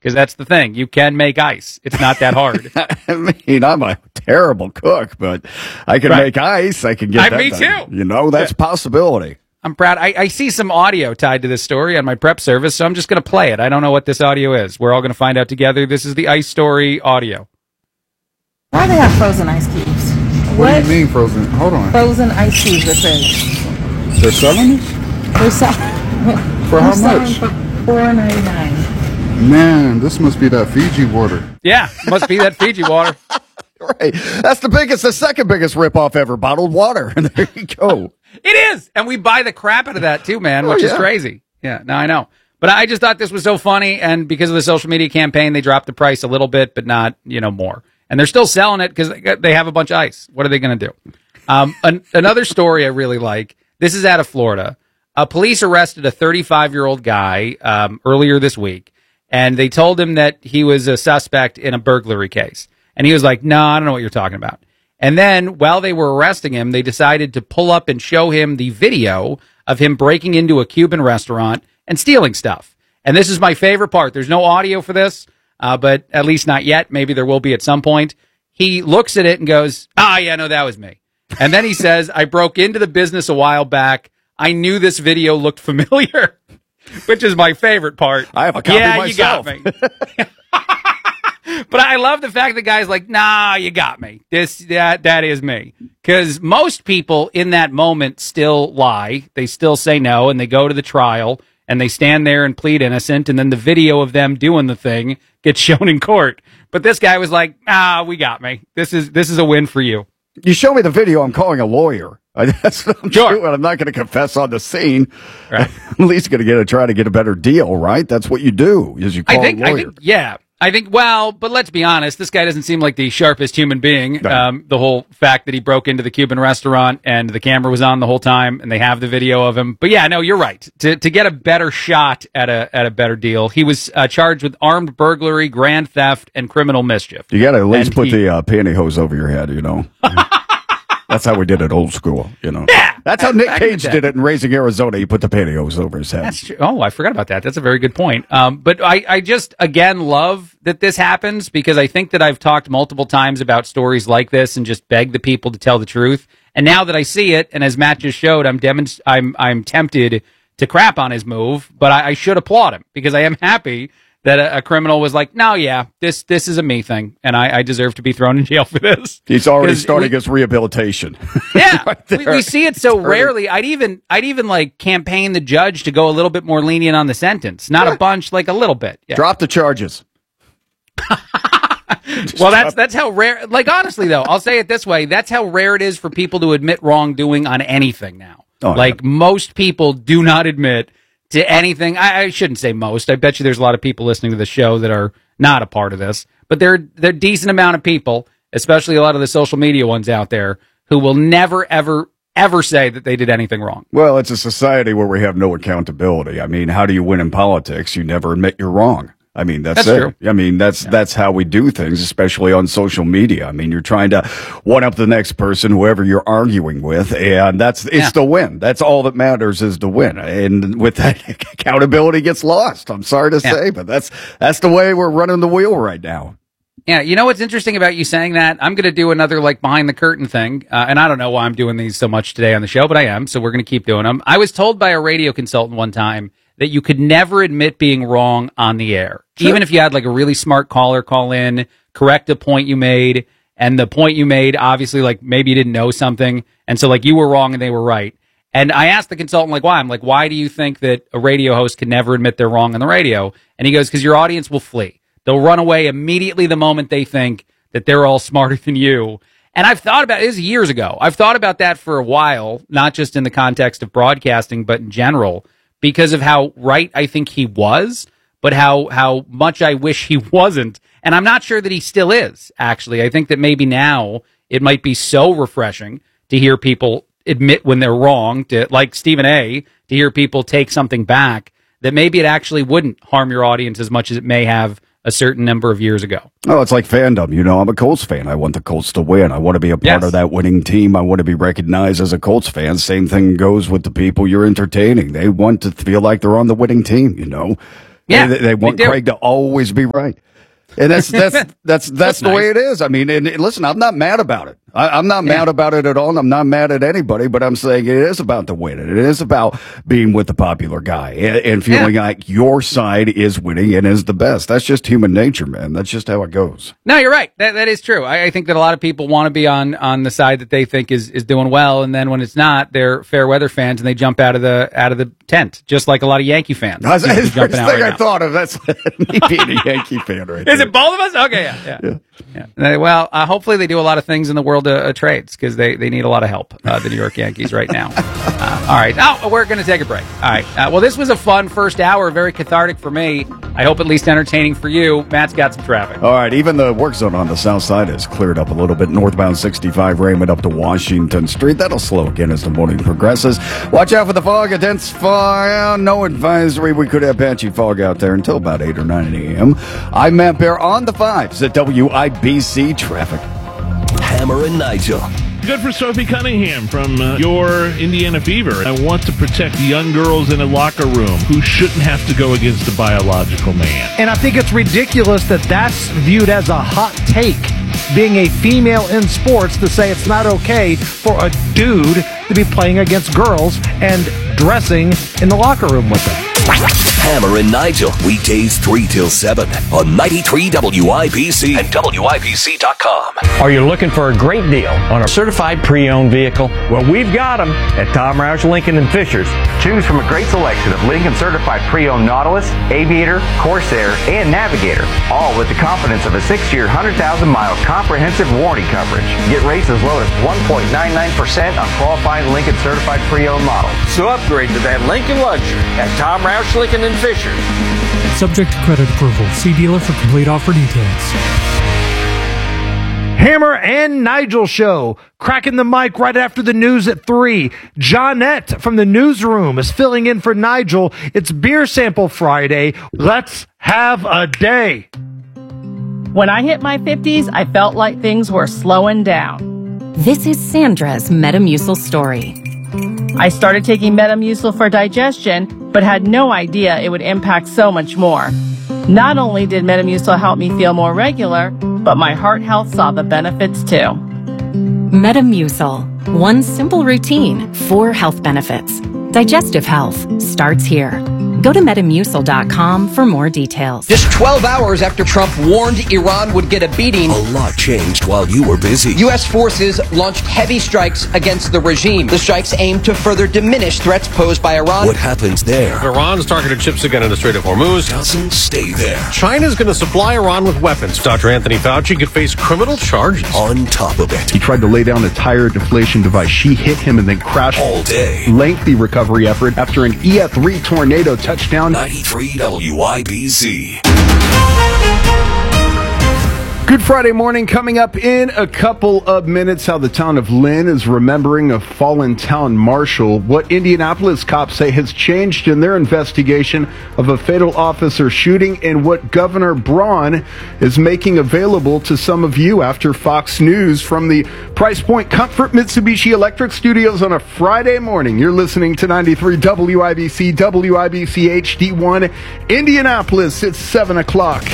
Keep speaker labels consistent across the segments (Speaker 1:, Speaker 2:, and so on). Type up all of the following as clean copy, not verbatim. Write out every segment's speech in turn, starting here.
Speaker 1: Because that's the thing. You can make ice. It's not that hard.
Speaker 2: I mean, I'm a terrible cook, but I can make ice. I can get that
Speaker 1: Me
Speaker 2: done.
Speaker 1: too.
Speaker 2: You know, that's a possibility.
Speaker 1: I'm proud. I see some audio tied to this story on my prep service, so I'm just going to play it. I don't know what this audio is. We're all going to find out together. This is the ice story audio.
Speaker 3: Why do they have frozen ice cubes?
Speaker 4: What do you mean frozen? Hold on.
Speaker 3: Frozen ice cubes, it says.
Speaker 4: They're selling it?
Speaker 3: They're selling.
Speaker 4: For how much?
Speaker 3: For $4.99.
Speaker 4: Man, this must be that Fiji water.
Speaker 1: Yeah, must be that Fiji water.
Speaker 2: Right. That's the second biggest ripoff ever, bottled water. There you go.
Speaker 1: It is. And we buy the crap out of that too, man, which is crazy. Yeah, no, I know. But I just thought this was so funny. And because of the social media campaign, they dropped the price a little bit, but not, more. And they're still selling it because they have a bunch of ice. What are they going to do? Another story I really like. This is out of Florida. Police arrested a 35-year-old guy earlier this week, and they told him that he was a suspect in a burglary case. And he was like, no, I don't know what you're talking about. And then while they were arresting him, they decided to pull up and show him the video of him breaking into a Cuban restaurant and stealing stuff. And this is my favorite part. There's no audio for this, but at least not yet. Maybe there will be at some point. He looks at it and goes, yeah, no, that was me. And then he says, I broke into the business a while back. I knew this video looked familiar, which is my favorite part.
Speaker 2: I have a copy myself.
Speaker 1: You got me. But I love the fact that guy's like, nah, you got me. That is me. Because most people in that moment still lie. They still say no, and they go to the trial, and they stand there and plead innocent, and then the video of them doing the thing gets shown in court. But this guy was like, we got me. This is a win for you.
Speaker 2: You show me the video, I'm calling a lawyer. That's what I'm doing. I'm not going to confess on the scene.
Speaker 1: Right.
Speaker 2: I'm at least going to try to get a better deal, right? That's what you do, is you call a lawyer.
Speaker 1: But let's be honest, this guy doesn't seem like the sharpest human being.
Speaker 2: Right.
Speaker 1: The whole fact that he broke into the Cuban restaurant and the camera was on the whole time and they have the video of him. But yeah, no, you're right. To get a better shot at a better deal, he was charged with armed burglary, grand theft, and criminal mischief.
Speaker 2: You got to at least put the pantyhose over your head, That's how we did it old school,
Speaker 1: Yeah.
Speaker 2: That's how Nick Cage did it in Raising Arizona. He put the pantyhose over his head.
Speaker 1: That's true. Oh, I forgot about that. That's a very good point. But I just, again, love that this happens because I think that I've talked multiple times about stories like this and just beg the people to tell the truth. And now that I see it, and as Matt just showed, I'm tempted to crap on his move, but I should applaud him because I am happy that a criminal was like, no, yeah, this is a me thing, and I deserve to be thrown in jail for this.
Speaker 2: He's already starting his rehabilitation.
Speaker 1: Yeah,
Speaker 2: right
Speaker 1: we see it so rarely. I'd even like campaign the judge to go a little bit more lenient on the sentence, not a bunch, like a little bit. Yeah.
Speaker 2: Drop the charges.
Speaker 1: Well, that's how rare. Like honestly, though, I'll say it this way: that's how rare it is for people to admit wrongdoing on anything now. Most people do not admit to anything. I shouldn't say most. I bet you there's a lot of people listening to the show that are not a part of this, but they're a decent amount of people, especially a lot of the social media ones out there, who will never, ever say that they did anything wrong.
Speaker 2: Well, it's a society where we have no accountability. I mean, how do you win in politics? You never admit you're wrong. I mean, that's it.
Speaker 1: True.
Speaker 2: I mean, that's how we do things, especially on social media. I mean, you're trying to one up the next person, whoever you're arguing with, and it's the win. That's all that matters is the win. And with that, accountability gets lost. I'm sorry to say, but that's the way we're running the wheel right now.
Speaker 1: Yeah, you know what's interesting about you saying that? I'm going to do another behind the curtain thing, and I don't know why I'm doing these so much today on the show, but I am, so we're going to keep doing them. I was told by a radio consultant one time that you could never admit being wrong on the air. Sure. Even if you had a really smart caller call in, correct a point you made, and the point you made, obviously, maybe you didn't know something, and so you were wrong and they were right. And I asked the consultant, why? I'm like, why do you think that a radio host can never admit they're wrong on the radio? And he goes, because your audience will flee. They'll run away immediately the moment they think that they're all smarter than you. And I've thought about it. This is years ago. I've thought about that for a while, not just in the context of broadcasting, but in general, because of how right I think he was, but how much I wish he wasn't. And I'm not sure that he still is, actually. I think that maybe now it might be so refreshing to hear people admit when they're wrong, like Stephen A., to hear people take something back, that maybe it actually wouldn't harm your audience as much as it may have a certain number of years ago.
Speaker 2: Oh, it's like fandom. I'm a Colts fan. I want the Colts to win. I want to be a part of that winning team. I want to be recognized as a Colts fan. Same thing goes with the people you're entertaining. They want to feel like they're on the winning team,
Speaker 1: Yeah,
Speaker 2: They want Craig to always be right. And that's the way it is. I mean, and listen, I'm not mad about it. I'm not mad about it at all. And I'm not mad at anybody, but I'm saying it is about the win. It is about being with the popular guy and feeling like your side is winning and is the best. That's just human nature, man. That's just how it goes.
Speaker 1: No, you're right. That is true. I think that a lot of people want to be on the side that they think is doing well, and then when it's not, they're fair weather fans and they jump out of the tent, just like a lot of Yankee fans.
Speaker 2: That's the first thing I thought of. That's me being a Yankee fan right there.
Speaker 1: Is it both of us? Okay, yeah. Well, hopefully they do a lot of things in the world of trades because they need a lot of help, the New York Yankees right now. All right. Oh, we're going to take a break. All right. Well, this was a fun first hour, very cathartic for me. I hope at least entertaining for you. Matt's got some traffic.
Speaker 2: All right. Even the work zone on the south side has cleared up a little bit. Northbound 65 Raymond up to Washington Street. That'll slow again as the morning progresses. Watch out for the fog. A dense fog. No advisory. We could have patchy fog out there until about 8 or 9 a.m. I'm Matt Bear on the 5s at WIBC Traffic.
Speaker 5: Hammer and Nigel.
Speaker 6: Good for Sophie Cunningham from your Indiana Fever. I want to protect young girls in a locker room who shouldn't have to go against a biological man.
Speaker 7: And I think it's ridiculous that that's viewed as a hot take, being a female in sports, to say it's not okay for a dude to be playing against girls and dressing in the locker room with them.
Speaker 5: Hammer and Nigel, weekdays 3 till 7 on 93 WIBC and WIBC.com.
Speaker 8: Are you looking for a great deal on a certified pre-owned vehicle? Well, we've got them at Tom Roush Lincoln and Fishers.
Speaker 9: Choose from a great selection of Lincoln certified pre-owned Nautilus, Aviator, Corsair, and Navigator, all with the confidence of a 6-year, 100,000-mile comprehensive warranty coverage. Get rates as low as 1.99% on qualifying Lincoln certified pre-owned models.
Speaker 8: So upgrade to that Lincoln luxury at Tom Roush Lincoln and Fishers.
Speaker 10: Subject to credit approval. See dealer for complete offer details.
Speaker 7: Hammer and Nigel show. Cracking the mic right after the news at 3. Johnette from the newsroom is filling in for Nigel. It's Beer Sample Friday. Let's have a day.
Speaker 11: When I hit my 50s, I felt like things were slowing down.
Speaker 12: This is Sandra's Metamucil story.
Speaker 11: I started taking Metamucil for digestion, but had no idea it would impact so much more. Not only did Metamucil help me feel more regular, but my heart health saw the benefits too.
Speaker 12: Metamucil. One simple routine, 4 health benefits. Digestive health starts here. Go to Metamucil.com for more details.
Speaker 13: Just 12 hours after Trump warned Iran would get a beating,
Speaker 5: A lot changed while you were busy.
Speaker 13: U.S. forces launched heavy strikes against the regime. The strikes aim to further diminish threats posed by Iran.
Speaker 5: What happens there
Speaker 14: Iran's targeted ships again in the Strait of Hormuz.
Speaker 5: doesn't stay there.
Speaker 14: China's going to supply Iran with weapons. Dr. Anthony Fauci could face criminal charges.
Speaker 5: On top of it,
Speaker 15: He tried to lay down a tire deflation device. She hit him and then crashed.
Speaker 5: all day.
Speaker 15: Lengthy recovery effort after an EF3 tornado touchdown.
Speaker 5: 93 WIBC.
Speaker 15: Good Friday morning coming up in a couple of minutes. How the town of Lynn is remembering a fallen town marshal. What Indianapolis cops say has changed in their investigation of a fatal officer shooting, and what Governor Braun is making available to some of you after Fox News from the Price Point Comfort Mitsubishi Electric Studios on a Friday morning. You're listening to 93 WIBC, WIBC HD1, Indianapolis. It's 7 o'clock.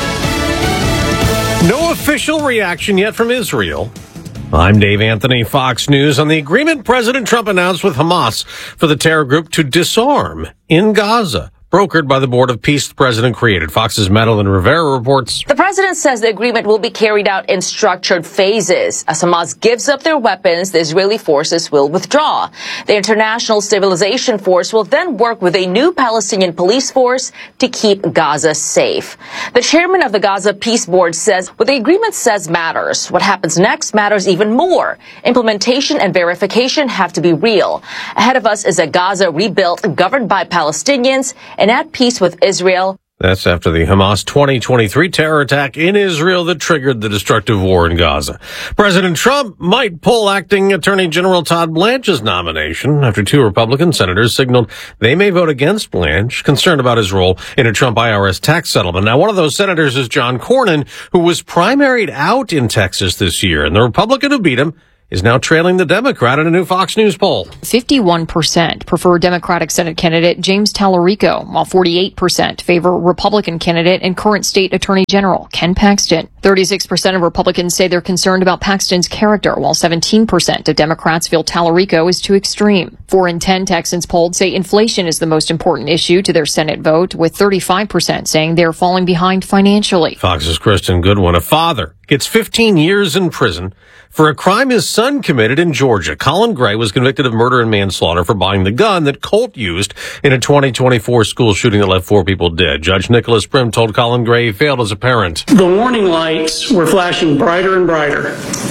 Speaker 14: No official reaction yet from Israel. I'm Dave Anthony, Fox News, on the agreement President Trump announced with Hamas for the terror group to disarm in Gaza, brokered by the Board of Peace the president created. Fox's Madeline Rivera reports.
Speaker 16: The president says the agreement will be carried out in structured phases. As Hamas gives up their weapons, the Israeli forces will withdraw. The International Stabilization Force will then work with a new Palestinian police force to keep Gaza safe. The chairman of the Gaza Peace Board says what the agreement says matters. What happens next matters even more. Implementation and verification have to be real. Ahead of us is a Gaza rebuilt, governed by Palestinians, and at peace with Israel.
Speaker 14: That's after the Hamas 2023 terror attack in Israel that triggered the destructive war in Gaza. President Trump might pull acting Attorney General Todd Blanche's nomination after 2 Republican senators signaled they may vote against Blanche, concerned about his role in a Trump IRS tax settlement. Now, one of those senators is John Cornyn, who was primaried out in Texas this year, and the Republican who beat him is now trailing the Democrat in a new Fox News poll.
Speaker 17: 51% prefer Democratic Senate candidate James Tallarico, while 48% favor Republican candidate and current state attorney general Ken Paxton. 36% of Republicans say they're concerned about Paxton's character, while 17% of Democrats feel Tallarico is too extreme. 4 in 10 Texans polled say inflation is the most important issue to their Senate vote, with 35% saying they're falling behind financially.
Speaker 14: Fox's Kristen Goodwin, a father, gets 15 years in prison for a crime his son committed in Georgia. Colin Gray was convicted of murder and manslaughter for buying the gun that Colt used in a 2024 school shooting that left 4 people dead. Judge Nicholas Prim told Colin Gray he failed as a parent.
Speaker 18: The warning lights were flashing brighter and brighter.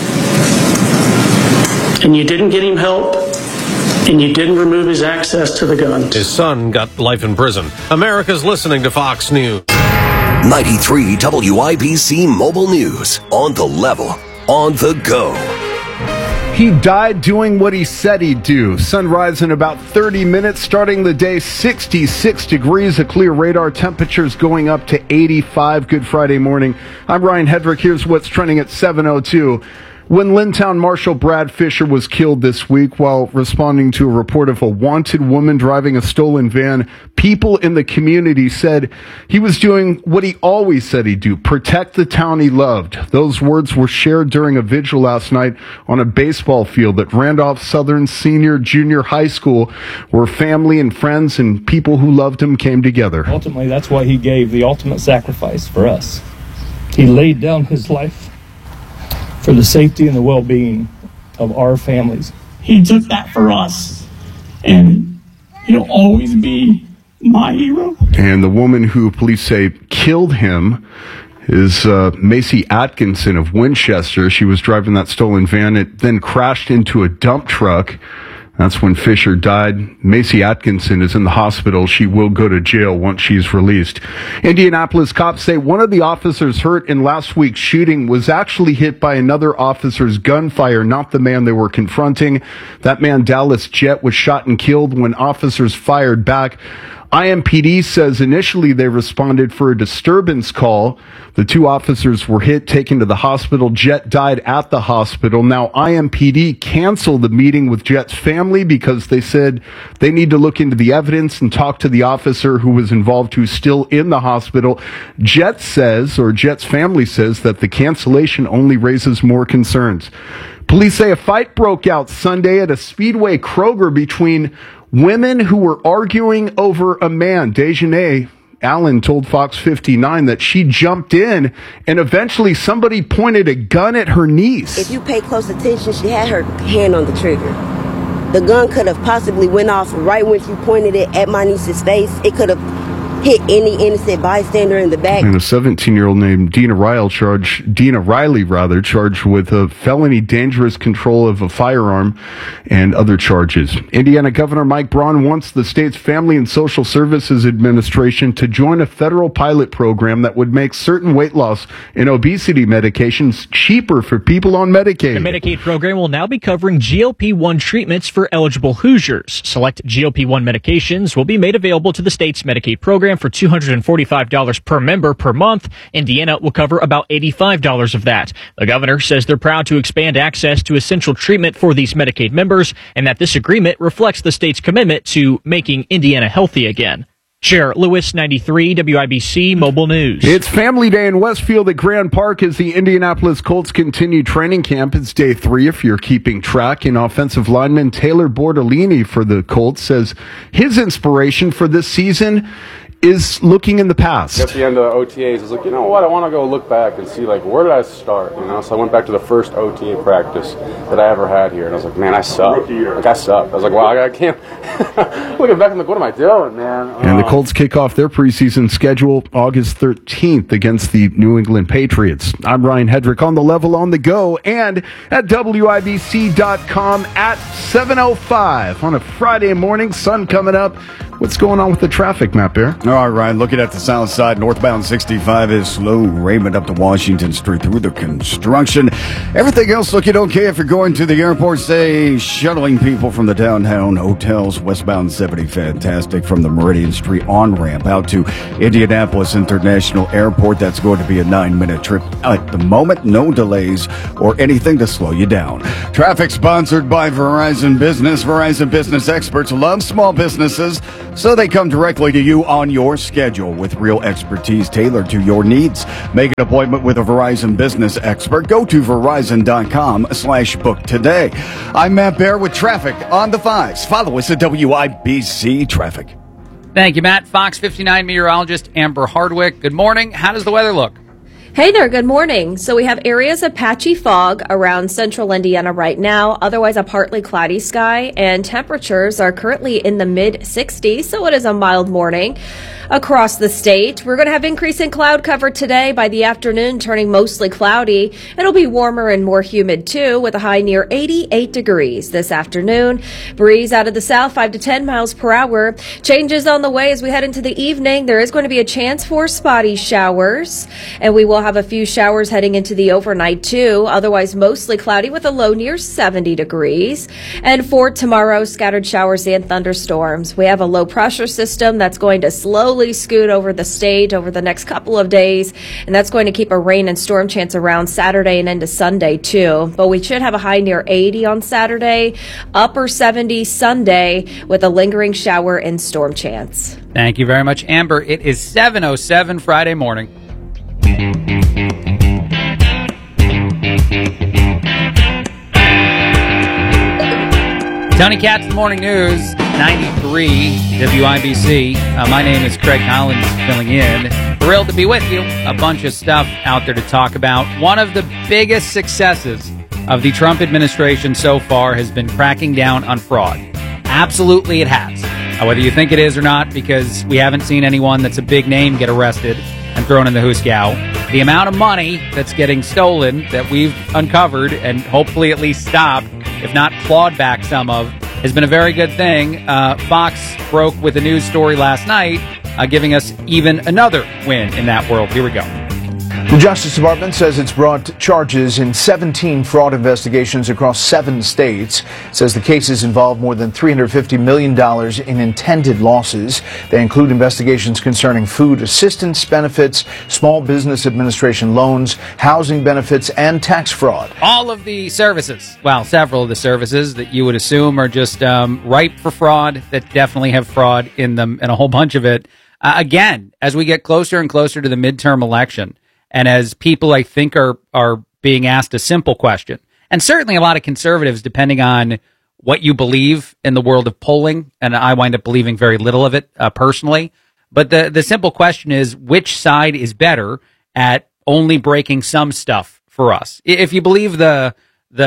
Speaker 18: And you didn't get him help, and you didn't remove his access to the gun.
Speaker 14: His son got life in prison. America's listening to Fox News.
Speaker 5: 93 WIBC Mobile News. On the level. On the go.
Speaker 15: He died doing what he said he'd do. Sunrise in about 30 minutes, starting the day 66 degrees, a clear radar, temperatures going up to 85. Good Friday morning. I'm Ryan Hedrick. Here's what's trending at 7:02. When Lintown Marshal Brad Fisher was killed this week while responding to a report of a wanted woman driving a stolen van, people in the community said he was doing what he always said he'd do, protect the town he loved. Those words were shared during a vigil last night on a baseball field at Randolph Southern Senior Junior High School, where family and friends and people who loved him came together.
Speaker 19: Ultimately, that's why he gave the ultimate sacrifice for us. He laid down his life for the safety and the well-being of our families.
Speaker 18: He took that for us, and he'll always be my hero.
Speaker 15: And the woman who police say killed him is Macy Atkinson of Winchester. She was driving that stolen van. It then crashed into a dump truck. That's when Fisher died. Macy Atkinson is in the hospital. She will go to jail once she's released. Indianapolis cops say one of the officers hurt in last week's shooting was actually hit by another officer's gunfire, not the man they were confronting. That man, Dallas Jett, was shot and killed when officers fired back. IMPD says initially they responded for a disturbance call. The 2 officers were hit, taken to the hospital. Jett died at the hospital. Now, IMPD canceled the meeting with Jett's family because they said they need to look into the evidence and talk to the officer who was involved, who's still in the hospital. Jett's family says that the cancellation only raises more concerns. Police say a fight broke out Sunday at a Speedway Kroger between women who were arguing over a man. Dejanay Allen told Fox 59 that she jumped in and eventually somebody pointed a gun at her niece.
Speaker 20: If you pay close attention, she had her hand on the trigger. The gun could have possibly went off right when she pointed it at my niece's face. It could have hit any innocent bystander in the back.
Speaker 15: And a 17-year-old named Dina Riley charged with a felony dangerous control of a firearm and other charges. Indiana Governor Mike Braun wants the state's Family and Social Services Administration to join a federal pilot program that would make certain weight loss and obesity medications cheaper for people on Medicaid.
Speaker 21: The Medicaid program will now be covering GLP-1 treatments for eligible Hoosiers. Select GLP-1 medications will be made available to the state's Medicaid program for $245 per member per month. Indiana will cover about $85 of that. The governor says they're proud to expand access to essential treatment for these Medicaid members and that this agreement reflects the state's commitment to making Indiana healthy again. Jarrett Lewis, 93 WIBC Mobile News.
Speaker 15: It's Family Day in Westfield at Grand Park as the Indianapolis Colts continue training camp. It's day 3 if you're keeping track. And offensive lineman Taylor Bordolini for the Colts says his inspiration for this season is looking in the past.
Speaker 22: At the end of the OTAs, I was like, you know what, I want to go look back and see, like, where did I start, you know? So I went back to the first OTA practice that I ever had here, and I was like, man, I suck. Like, I suck. I was like, well, I can't. Looking back, I'm like, what am I doing, man?
Speaker 15: And the Colts kick off their preseason schedule August 13th against the New England Patriots. I'm Ryan Hedrick on the level on the go and at WIBC.com at 7:05 on a Friday morning, sun coming up. What's going on with the traffic, Matt Bear?
Speaker 2: All right, looking at the south side, northbound 65 is slow. Raymond up to Washington Street through the construction. Everything else looking okay if you're going to the airport, say, shuttling people from the downtown hotels. Westbound 70, fantastic from the Meridian Street on-ramp out to Indianapolis International Airport. That's going to be a 9-minute trip. At the moment, no delays or anything to slow you down. Traffic sponsored by Verizon Business. Verizon Business experts love small businesses, so they come directly to you on your schedule with real expertise tailored to your needs. Make an appointment with a Verizon Business expert. Go to Verizon.com/book today. I'm Matt Bear with traffic on the 5s. Follow us at WIBC Traffic.
Speaker 1: Thank you, Matt. Fox 59 meteorologist Amber Hardwick. Good morning. How does the weather look?
Speaker 3: Hey there, good morning. So we have areas of patchy fog around central Indiana right now, otherwise a partly cloudy sky, and temperatures are currently in the mid-60s, so it is a mild morning. Across the state, we're going to have increasing cloud cover today. By the afternoon, turning mostly cloudy. It'll be warmer and more humid too, with a high near 88 degrees this afternoon. Breeze out of the south, 5 to 10 miles per hour. Changes on the way as we head into the evening. There is going to be a chance for spotty showers, and we will have a few showers heading into the overnight too. Otherwise, mostly cloudy with a low near 70 degrees. And for tomorrow, scattered showers and thunderstorms. We have a low pressure system that's going to slowly scoot over the state over the next couple of days, and that's going to keep a rain and storm chance around Saturday and into Sunday too. But we should have a high near 80 on Saturday, upper 70 Sunday with a lingering shower and storm chance.
Speaker 1: Thank you very much, Amber. It is 7:07 Friday morning. Tony Katz, the Morning News, 93 WIBC. My name is Craig Collins, filling in. Thrilled to be with you. A bunch of stuff out there to talk about. One of the biggest successes of the Trump administration so far has been cracking down on fraud. Absolutely it has. Whether you think it is or not, because we haven't seen anyone that's a big name get arrested and thrown in the Hooskow. The amount of money that's getting stolen that we've uncovered and hopefully at least stopped, if not clawed back some of, has been a very good thing. Fox broke with a news story last night, giving us even another win in that world. Here we go.
Speaker 4: The Justice Department says it's brought charges in 17 fraud investigations across 7 states. It says the cases involve more than $350 million in intended losses. They include investigations concerning food assistance benefits, small business administration loans, housing benefits, and tax fraud.
Speaker 1: All of the services, well, several of the services that you would assume are just ripe for fraud, that definitely have fraud in them, and a whole bunch of it. Again, as we get closer and closer to the midterm election, and as people, I think, are being asked a simple question, and certainly a lot of conservatives, depending on what you believe in the world of polling, and I wind up believing very little of it personally, but the simple question is, which side is better at only breaking some stuff for us? If you believe the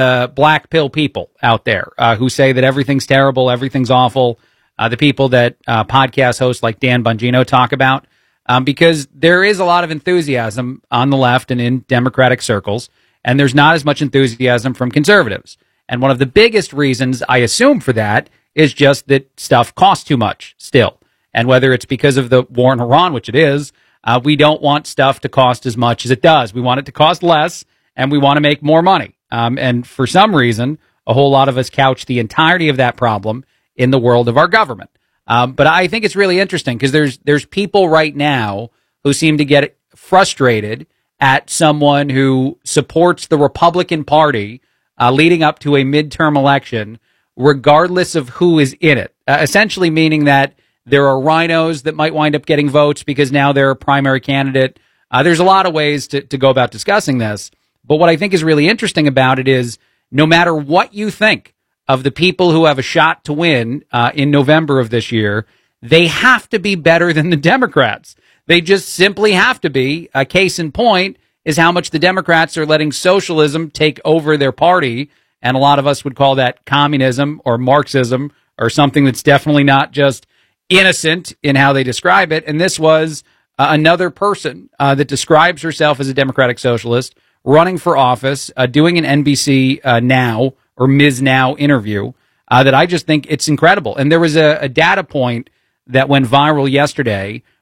Speaker 1: black pill people out there who say that everything's terrible, everything's awful, the people that podcast hosts like Dan Bongino talk about, because there is a lot of enthusiasm on the left and in Democratic circles, and there's not as much enthusiasm from conservatives. And one of the biggest reasons, I assume, for that is just that stuff costs too much still. And whether it's because of the war in Iran, which it is, we don't want stuff to cost as much as it does. We want it to cost less, and we want to make more money. And for some reason, a whole lot of us couch the entirety of that problem in the world of our government. But I think it's really interesting because there's people right now who seem to get frustrated at someone who supports the Republican Party leading up to a midterm election, regardless of who is in it. Essentially meaning that there are rhinos that might wind up getting votes because now they're a primary candidate. There's a lot of ways to go about discussing this. But what I think is really interesting about it is no matter what you think of the people who have a shot to win in November of this year, they have to be better than the Democrats. They just simply have to be. A case in point is how much the Democrats are letting socialism take over their party. And a lot of us would call that communism or Marxism or something that's definitely not just innocent in how they describe it. And this was another person that describes herself as a democratic socialist running for office, doing an NBC Now or Ms. Now interview that I just think it's incredible. And there was a data point that went viral yesterday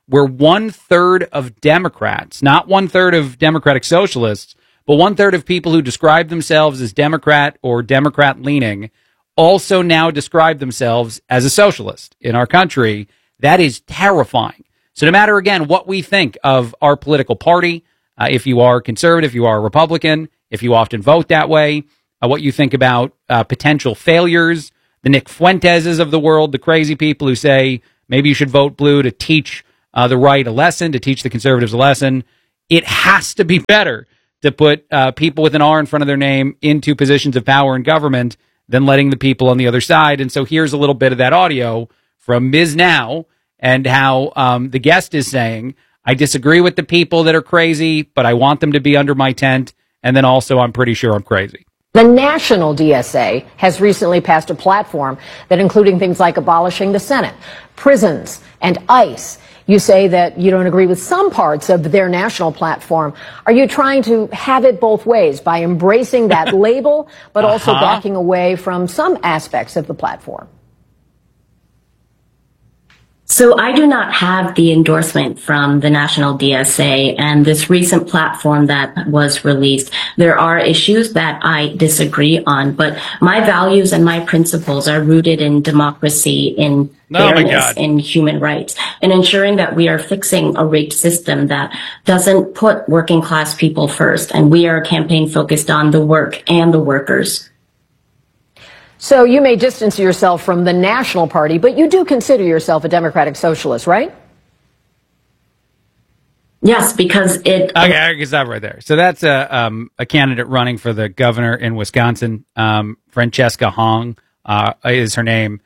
Speaker 1: where 1/3 of Democrats, not 1/3 of Democratic socialists, but 1/3 of people who describe themselves as Democrat or Democrat leaning also now describe themselves as a socialist in our country. That is terrifying. So no matter, again, what we think of our political party, if you are conservative, if you are a Republican, if you often vote that way, what you think about potential failures, the Nick Fuenteses of the world, the crazy people who say maybe you should vote blue to teach the right a lesson, to teach the conservatives a lesson, it has to be better to put people with an R in front of their name into positions of power in government than letting the people on the other side. And so here's a little bit of that audio from Ms. Now and how the guest is saying, I disagree with the people that are crazy, but I want them to be under my tent. And then also, I'm pretty sure I'm crazy.
Speaker 6: The national DSA has recently passed a platform that including things like abolishing the Senate, prisons, and ICE. You say that you don't agree with some parts of their national platform. Are you trying to have it both ways by embracing that label, but also backing away from some aspects of the platform?
Speaker 9: So I do not have the endorsement from the National DSA and this recent platform that was released. There are issues that I disagree on, but my values and my principles are rooted in democracy, in fairness, in human rights, and ensuring that we are fixing a rigged system that doesn't put working class people first. And we are a campaign focused on the work and the workers.
Speaker 6: So you may distance yourself from the National Party, but you do consider yourself a Democratic Socialist, right?
Speaker 9: Yes, because it...
Speaker 1: Okay, I can stop right there. So that's a candidate running for the governor in Wisconsin. Francesca Hong is her name.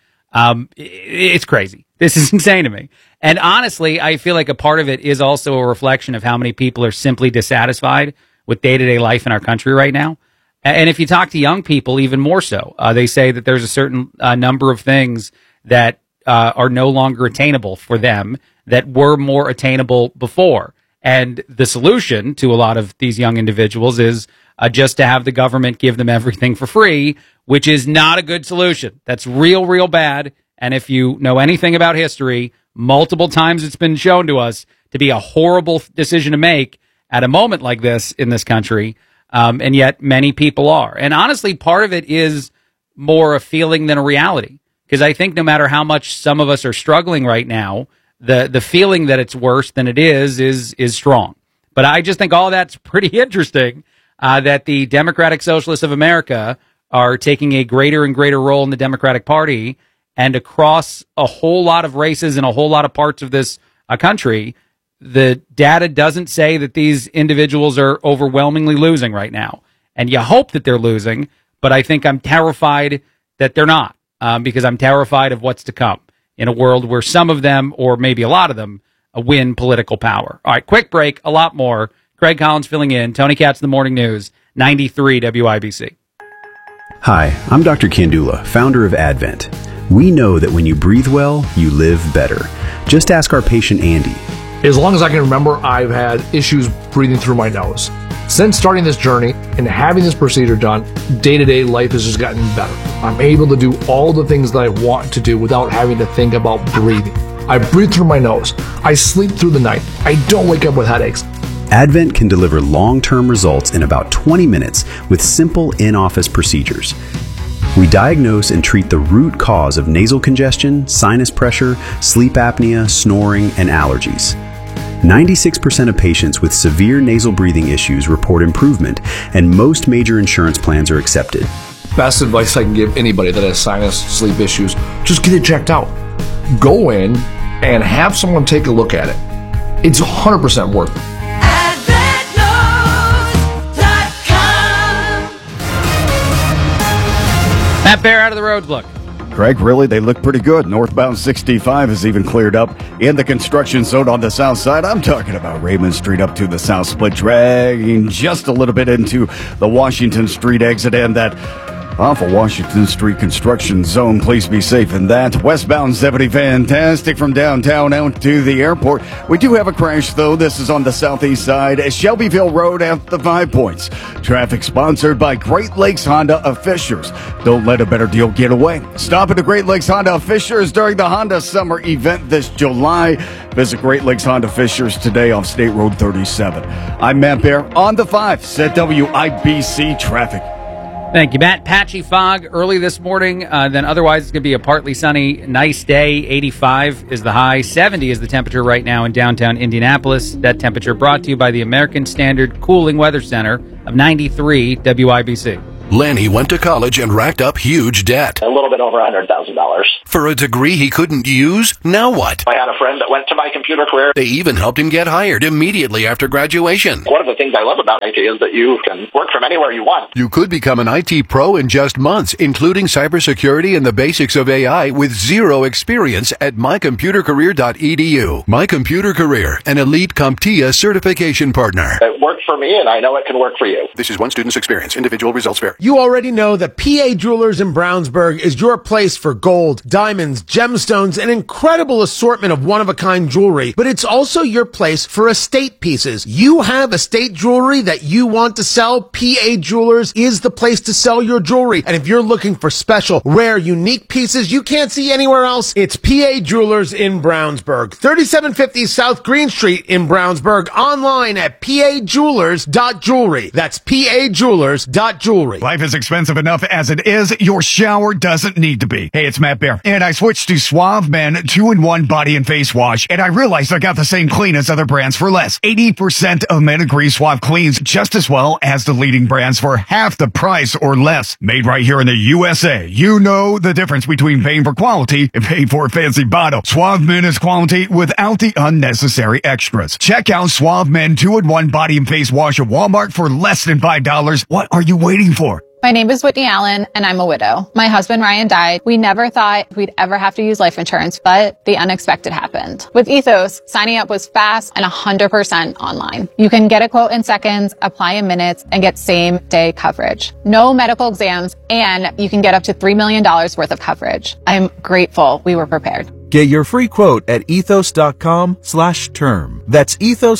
Speaker 1: It's crazy. This is insane to me. And honestly, I feel like a part of it is also a reflection of how many people are simply dissatisfied with day-to-day life in our country right now. And if you talk to young people, even more so, they say that there's a certain number of things that are no longer attainable for them that were more attainable before. And the solution to a lot of these young individuals is just to have the government give them everything for free, which is not a good solution. That's real, real bad. And if you know anything about history, multiple times it's been shown to us to be a horrible decision to make at a moment like this in this country. And yet many people are. And honestly, part of it is more a feeling than a reality. Because I think no matter how much some of us are struggling right now, the feeling that it's worse than it is strong. But I just think all of that's pretty interesting, that the Democratic Socialists of America are taking a greater and greater role in the Democratic Party, and across a whole lot of races and a whole lot of parts of this country, the data doesn't say that these individuals are overwhelmingly losing right now. And you hope that they're losing, but I think I'm terrified that they're not, because I'm terrified of what's to come in a world where some of them, or maybe a lot of them, win political power. All right, quick break, a lot more. Craig Collins filling in. Tony Katz, The Morning News, 93 WIBC.
Speaker 23: Hi, I'm Dr. Kandula, founder of Advent. We know that when you breathe well, you live better. Just ask our patient Andy.
Speaker 24: As long as I can remember, I've had issues breathing through my nose. Since starting this journey and having this procedure done, day-to-day life has just gotten better. I'm able to do all the things that I want to do without having to think about breathing. I breathe through my nose. I sleep through the night. I don't wake up with headaches.
Speaker 23: Advent can deliver long-term results in about 20 minutes with simple in-office procedures. We diagnose and treat the root cause of nasal congestion, sinus pressure, sleep apnea, snoring, and allergies. 96% of patients with severe nasal breathing issues report improvement, and most major insurance plans are accepted.
Speaker 24: Best advice I can give anybody that has sinus, sleep issues, just get it checked out. Go in and have someone take a look at it. It's 100% worth it.
Speaker 1: Matt Bear, out of the roads look.
Speaker 2: Craig, really, they look pretty good. Northbound 65 is even cleared up in the construction zone on the south side. I'm talking about Raymond Street up to the South Split, dragging just a little bit into the Washington Street exit, and that off of Washington Street construction zone. Please be safe in that. Westbound 70 fantastic from downtown out to the airport. We do have a crash, though. This is on the southeast side at Shelbyville Road at the 5 Points. Traffic sponsored by Great Lakes Honda of Fishers. Don't let a better deal get away. Stop at the Great Lakes Honda of Fishers during the Honda Summer event this July. Visit Great Lakes Honda Fishers today off State Road 37. I'm Matt Bear on the 5, set WIBC Traffic.
Speaker 1: Thank you, Matt. Patchy fog early this morning. Then otherwise it's going to be a partly sunny, nice day. 85 is the high. 70 is the temperature right now in downtown Indianapolis. That temperature brought to you by the American Standard Cooling Weather Center of 93 WIBC.
Speaker 5: Lanny went to college and racked up huge debt.
Speaker 7: A little bit over $100,000.
Speaker 5: For a degree he couldn't use? Now what?
Speaker 7: I had a friend that went to My Computer Career.
Speaker 5: They even helped him get hired immediately after graduation.
Speaker 7: One of the things I love about IT is that you can work from anywhere you want.
Speaker 5: You could become an IT pro in just months, including cybersecurity and the basics of AI with zero experience at mycomputercareer.edu. My Computer Career, an elite CompTIA certification partner.
Speaker 7: It worked for me, and I know it can work for you.
Speaker 5: This is one student's experience. Individual results vary.
Speaker 8: You already know that PA Jewelers in Brownsburg is your place for gold, diamonds, gemstones, an incredible assortment of one-of-a-kind jewelry, but it's also your place for estate pieces. You have estate jewelry that you want to sell, PA Jewelers is the place to sell your jewelry. And if you're looking for special, rare, unique pieces you can't see anywhere else, it's PA Jewelers in Brownsburg. 3750 South Green Street in Brownsburg, online at pajewelers.jewelry. That's pajewelers.jewelry.
Speaker 2: Life is expensive enough as it is. Your shower doesn't need to be. Hey, it's Matt Bear, and I switched to Suave Men 2-in-1 body and face wash, and I realized I got the same clean as other brands for less. 80% of men agree Suave cleans just as well as the leading brands for half the price or less. Made right here in the USA. You know the difference between paying for quality and paying for a fancy bottle. Suave Men is quality without the unnecessary extras. Check out Suave Men 2-in-1 body and face wash at Walmart for less than $5. What are you waiting for?
Speaker 10: My name is Whitney Allen, and I'm a widow. My husband, Ryan, died. We never thought we'd ever have to use life insurance, but the unexpected happened. With Ethos, signing up was fast and 100% online. You can get a quote in seconds, apply in minutes, and get same-day coverage. No medical exams, and you can get up to $3 million worth of coverage. I'm grateful we were prepared.
Speaker 11: Get your free quote at ethos.com/term. That's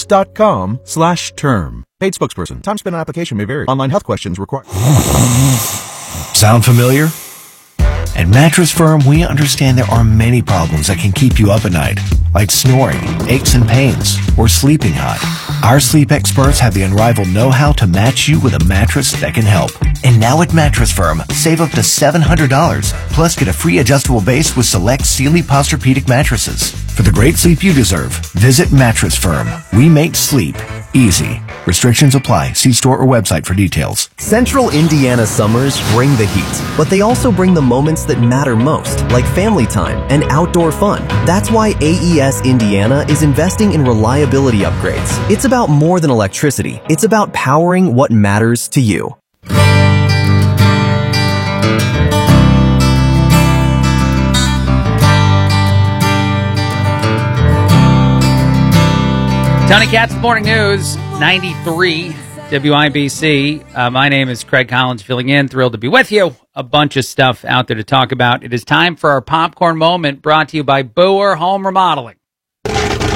Speaker 11: ethos.com/term. Paid spokesperson. Time spent on application may vary. Online health questions required.
Speaker 25: Sound familiar? At Mattress Firm, we understand there are many problems that can keep you up at night, like snoring, aches and pains, or sleeping hot. Our sleep experts have the unrivaled know-how to match you with a mattress that can help. And now at Mattress Firm, save up to $700, plus get a free adjustable base with select Sealy Posturepedic mattresses. For the great sleep you deserve, visit Mattress Firm. We make sleep easy. Restrictions apply. See store or website for details.
Speaker 26: Central Indiana summers bring the heat, but they also bring the moments that matter most, like family time and outdoor fun. That's why AES Indiana is investing in reliability upgrades. It's about more than electricity. It's about powering what matters to you.
Speaker 1: Tony Katz, Morning News, 93 WIBC. My name is Craig Collins, filling in. Thrilled to be with you. A bunch of stuff out there to talk about. It is time for our popcorn moment, brought to you by Boer Home Remodeling. And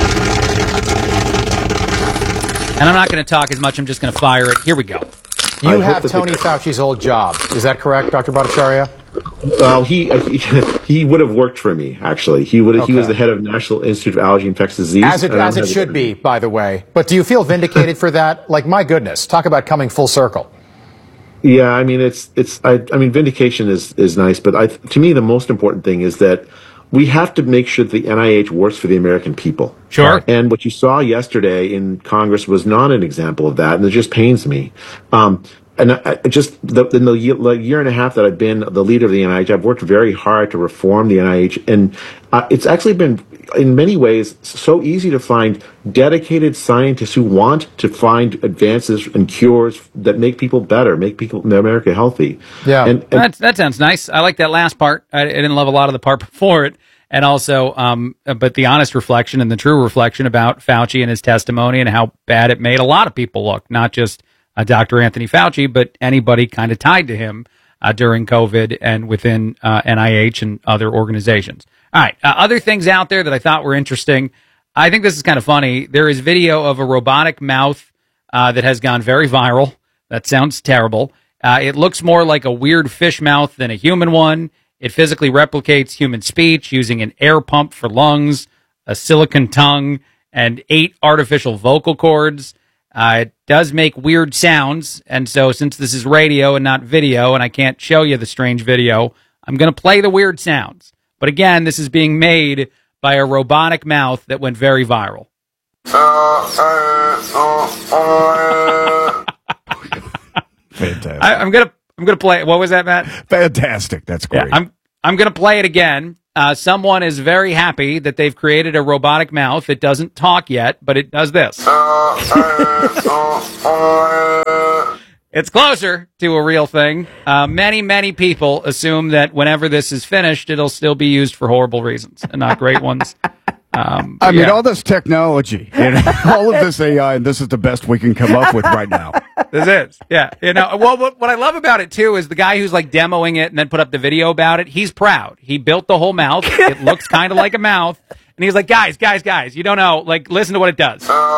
Speaker 1: I'm not going to talk as much. I'm just going to fire it. Here we go.
Speaker 27: You have Tony Fauci's old job. Is that correct, Dr. Bhattacharya?
Speaker 28: Well, he would have worked for me, actually. He would. Okay. He was the head of National Institute of Allergy and Infectious Disease.
Speaker 27: As it should be, by the way. But do you feel vindicated for that? Like, my goodness, talk about coming full circle.
Speaker 28: Yeah, I mean, vindication is nice, but to me, the most important thing is that we have to make sure that the NIH works for the American people.
Speaker 1: Sure.
Speaker 28: And what you saw yesterday in Congress was not an example of that, and it just pains me. And in the year and a half that I've been the leader of the NIH, I've worked very hard to reform the NIH, and it's actually been, in many ways, so easy to find dedicated scientists who want to find advances and cures that make people better, make people in America healthy.
Speaker 27: Yeah,
Speaker 28: and
Speaker 1: that sounds nice. I like that last part. I didn't love a lot of the part before it. And also, but the honest reflection and the true reflection about Fauci and his testimony and how bad it made a lot of people look, not just Dr. Anthony Fauci, but anybody kind of tied to him. during COVID and within NIH and other organizations. All right, other things out there that I thought were interesting. I think this is kind of funny. There is video of a robotic mouth that has gone very viral. That sounds terrible. It looks more like a weird fish mouth than a human one. It physically replicates human speech using an air pump for lungs, a silicone tongue, and 8 artificial vocal cords. It does make weird sounds, and so since this is radio and not video, and I can't show you the strange video, I'm going to play the weird sounds. But again, this is being made by a robotic mouth that went very viral.
Speaker 2: Fantastic.
Speaker 1: I'm gonna play. What was that, Matt?
Speaker 2: Fantastic. That's great.
Speaker 1: Yeah, I'm gonna play it again. Someone is very happy that they've created a robotic mouth. It doesn't talk yet, but it does this. It's closer to a real thing. Many people assume that whenever this is finished, it'll still be used for horrible reasons and not great ones.
Speaker 2: I mean, all this technology and all of this AI, and this is the best we can come up with right now.
Speaker 1: This is, yeah. You know, well, what I love about it too is the guy who's like demoing it and then put up the video about it. He's proud. He built the whole mouth. It looks kind of like a mouth, and he's like, guys, you don't know. Like, listen to what it does.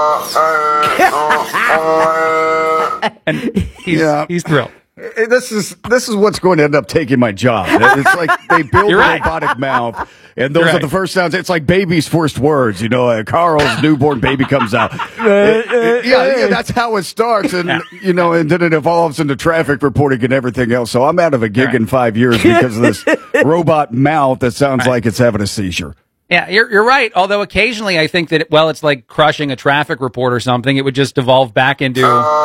Speaker 1: And he's thrilled.
Speaker 2: This is what's going to end up taking my job. It's like they build a robotic mouth, and those are the first sounds. It's like baby's first words. You know, Carl's newborn baby comes out. Yeah, that's how it starts, and you know, and then it evolves into traffic reporting and everything else. So I'm out of a gig in 5 years because of this robot mouth that sounds like it's having a seizure.
Speaker 1: Yeah, you're right. Although occasionally I think that, it's like crushing a traffic report or something. It would just devolve back into...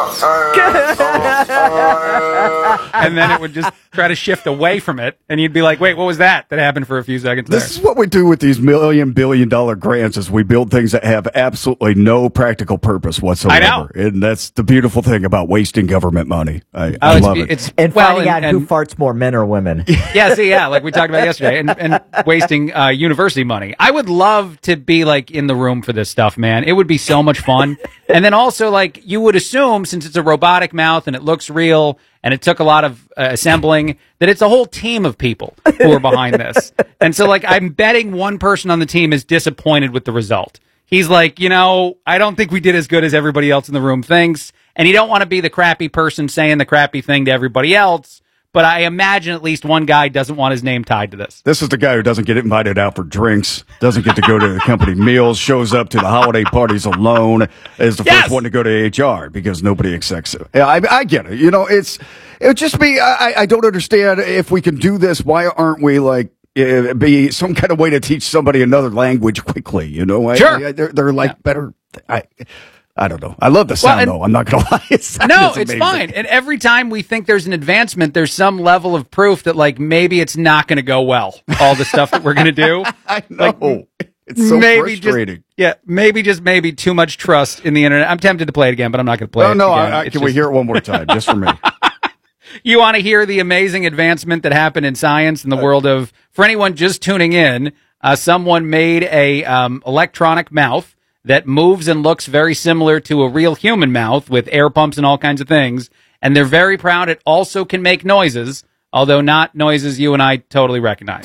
Speaker 1: and then it would just try to shift away from it. And you'd be like, wait, what was that happened for a few seconds there?
Speaker 2: This is what we do with these $1 billion grants is we build things that have absolutely no practical purpose whatsoever.
Speaker 1: I know.
Speaker 2: And that's the beautiful thing about wasting government money. I love it.
Speaker 12: And finding out who farts more, men or women.
Speaker 1: Yeah, like we talked about yesterday. And wasting university money. I would love to be like in the room for this stuff, man. It would be so much fun. And then also, like, you would assume, since it's a robotic mouth and it looks real and it took a lot of assembling, that it's a whole team of people who are behind this. And so, like, I'm betting one person on the team is disappointed with the result. He's like, I don't think we did as good as everybody else in the room thinks. And you don't want to be the crappy person saying the crappy thing to everybody else. But I imagine at least one guy doesn't want his name tied to this.
Speaker 2: This is the guy who doesn't get invited out for drinks, doesn't get to go to the company meals, shows up to the holiday parties alone, is the first one to go to HR because nobody accepts it. Yeah, I get it. It would just be, I don't understand if we can do this. Why aren't we like, be some kind of way to teach somebody another language quickly?
Speaker 1: Sure.
Speaker 2: They're like better. I don't know. I love the sound, though. I'm not going to lie. It's
Speaker 1: fine. And every time we think there's an advancement, there's some level of proof that, like, maybe it's not going to go well, all the stuff that we're going to do.
Speaker 2: I know. Like, it's so frustrating.
Speaker 1: Maybe too much trust in the internet. I'm tempted to play it again, but I'm not going to play it again.
Speaker 2: Can we hear it one more time, just for me?
Speaker 1: You want to hear the amazing advancement that happened in science in the world of, for anyone just tuning in, someone made a electronic mouth that moves and looks very similar to a real human mouth with air pumps and all kinds of things. And they're very proud it also can make noises, although not noises you and I totally recognize.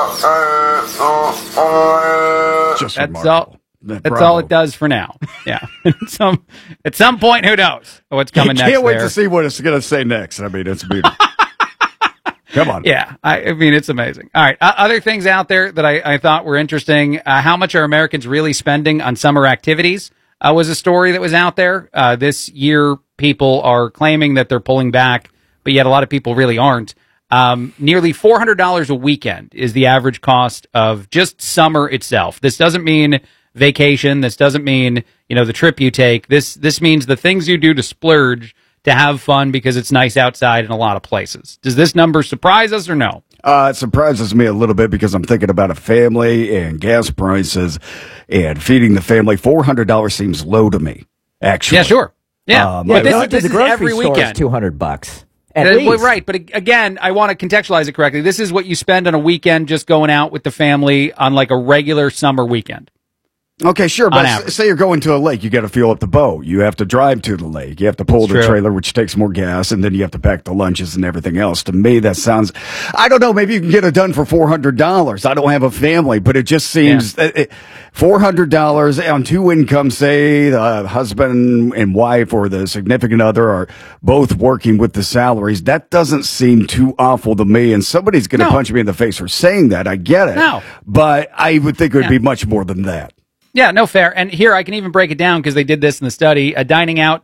Speaker 1: That's all it does for now. Yeah. At some point, who knows what's coming next?
Speaker 2: I can't wait to see what it's going to say next. I mean, it's beautiful. Come on.
Speaker 1: Yeah. I mean, it's amazing. All right. Other things out there that I thought were interesting. How much are Americans really spending on summer activities was a story that was out there. This year, people are claiming that they're pulling back, but yet a lot of people really aren't. Nearly $400 a weekend is the average cost of just summer itself. This doesn't mean vacation. This doesn't mean, the trip you take. This means the things you do to splurge, to have fun because it's nice outside in a lot of places. Does this number surprise us or no?
Speaker 2: It surprises me a little bit because I'm thinking about a family and gas prices and feeding the family. $400 seems low to me, actually.
Speaker 1: Yeah, sure. Yeah.
Speaker 12: This is every weekend. $200.
Speaker 1: Right, but again, I want to contextualize it correctly. This is what you spend on a weekend just going out with the family on like a regular summer weekend.
Speaker 2: Okay, sure,
Speaker 1: on
Speaker 2: but
Speaker 1: average.
Speaker 2: say you're going to a lake, you got to fuel up the boat. You have to drive to the lake. You have to pull the trailer, which takes more gas, and then you have to pack the lunches and everything else. To me, that sounds, I don't know, maybe you can get it done for $400. I don't have a family, but it just seems $400 on two incomes, say the husband and wife or the significant other are both working with the salaries. That doesn't seem too awful to me, and somebody's going to punch me in the face for saying that. I get it.
Speaker 1: No.
Speaker 2: But I would think it would be much more than that.
Speaker 1: Yeah, no, fair. And here I can even break it down because they did this in the study. Dining out,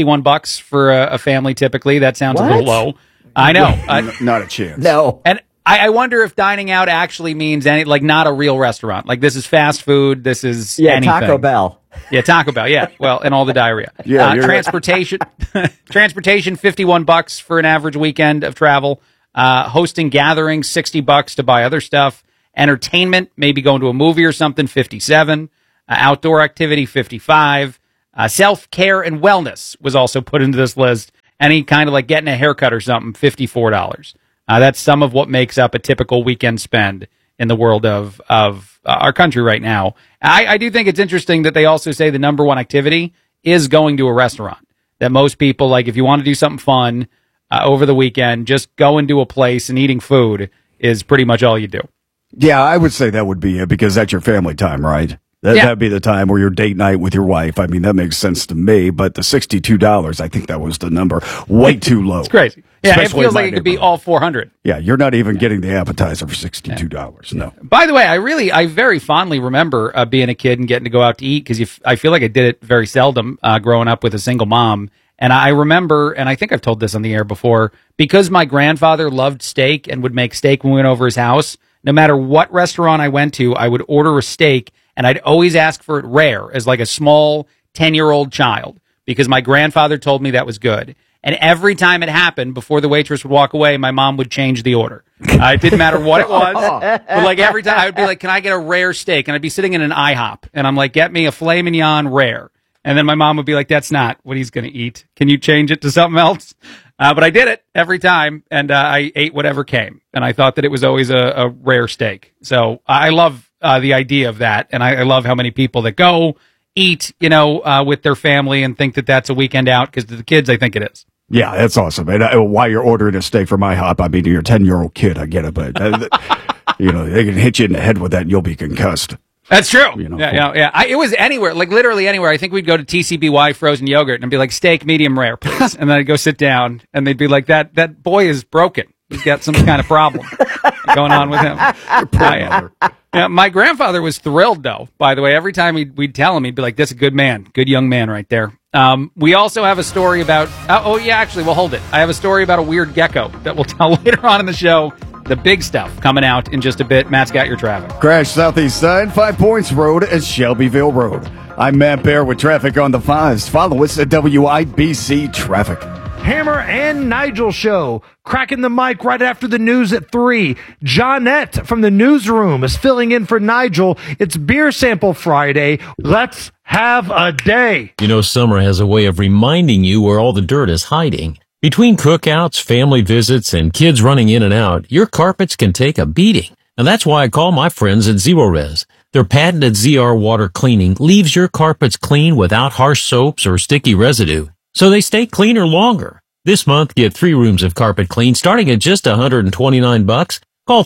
Speaker 1: $61 for a family typically. That sounds a little low. I know.
Speaker 2: Not a chance.
Speaker 12: No.
Speaker 1: And I wonder if dining out actually means not a real restaurant. Like this is fast food. This is anything.
Speaker 12: Taco Bell.
Speaker 1: Yeah, Taco Bell. Yeah, well, and all the diarrhea.
Speaker 2: Yeah,
Speaker 1: transportation. Transportation, $51 for an average weekend of travel. Hosting gatherings, $60 to buy other stuff. Entertainment, maybe going to a movie or something, $57. Outdoor activity, $55. Self-care and wellness was also put into this list. Any kind of like getting a haircut or something, $54. That's some of what makes up a typical weekend spend in the world of our country right now. I do think it's interesting that they also say the number one activity is going to a restaurant. That most people, like if you want to do something fun over the weekend, just going to a place and eating food is pretty much all you do.
Speaker 2: Yeah, I would say that would be it because that's your family time, right? That'd be the time where your date night with your wife. I mean, that makes sense to me, but the $62, I think that was the number. Way too low.
Speaker 1: It's crazy. Yeah,
Speaker 2: Especially
Speaker 1: it feels like it could be all $400.
Speaker 2: Yeah, you're not even getting the appetizer for $62. No.
Speaker 1: By the way, I very fondly remember being a kid and getting to go out to eat because I feel like I did it very seldom growing up with a single mom. And I remember, and I think I've told this on the air before, because my grandfather loved steak and would make steak when we went over his house, no matter what restaurant I went to, I would order a steak, and I'd always ask for it rare as like a small 10-year-old child because my grandfather told me that was good. And every time it happened, before the waitress would walk away, my mom would change the order. It didn't matter what it was. But like every time I would be like, can I get a rare steak? And I'd be sitting in an IHOP, and I'm like, get me a filet mignon rare. And then my mom would be like, that's not what he's going to eat. Can you change it to something else? But I did it every time, and I ate whatever came. And I thought that it was always a rare steak. So I love the idea of that, and I love how many people that go eat, with their family and think that that's a weekend out, because to the kids, I think it is.
Speaker 2: Yeah, that's awesome. And while you're ordering a steak from IHOP, I mean, you're a 10-year-old kid, I get it, but, they can hit you in the head with that and you'll be concussed.
Speaker 1: That's true. Yeah. It was anywhere, like literally anywhere. I think we'd go to TCBY frozen yogurt and I'd be like, steak, medium rare, please. And then I'd go sit down and they'd be like, that boy is broken. He's got some kind of problem going on with him. Yeah, my grandfather was thrilled, though, by the way. Every time we'd tell him, he'd be like, that's a good man, good young man right there. We also have a story about, actually, we'll hold it. I have a story about a weird gecko that we'll tell later on in the show. The big stuff coming out in just a bit. Matt's got your traffic.
Speaker 2: Crash southeast side, 5 Points Road at Shelbyville Road. I'm Matt Bear with traffic on the 5s. Follow us at WIBC Traffic.
Speaker 13: Hammer and Nigel show, cracking the mic right after the news at 3. Johnette from the newsroom is filling in for Nigel. It's Beer Sample Friday. Let's have a day.
Speaker 14: Summer has a way of reminding you where all the dirt is hiding. Between cookouts, family visits, and kids running in and out, your carpets can take a beating. And that's why I call my friends at Zerorez. Their patented ZR water cleaning leaves your carpets clean without harsh soaps or sticky residue, so they stay cleaner longer. This month, get 3 rooms of carpet clean starting at just $129. Call